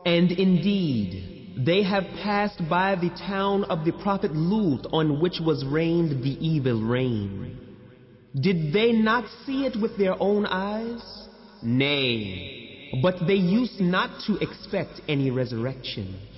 And indeed, they have passed by the town of the Prophet Lut, on which was rained the evil rain. Did they not see it with their own eyes? Nay, but they used not to expect any resurrection.